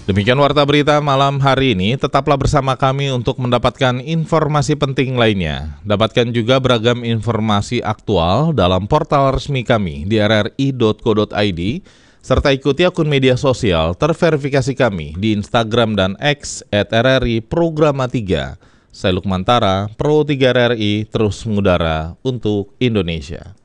Demikian Warta Berita malam hari ini, tetaplah bersama kami untuk mendapatkan informasi penting lainnya. Dapatkan juga beragam informasi aktual dalam portal resmi kami di rri.co.id, serta ikuti akun media sosial terverifikasi kami di Instagram dan X @rri programa 3. Saya Lukman Tara, Pro 3 RRI, terus mengudara untuk Indonesia.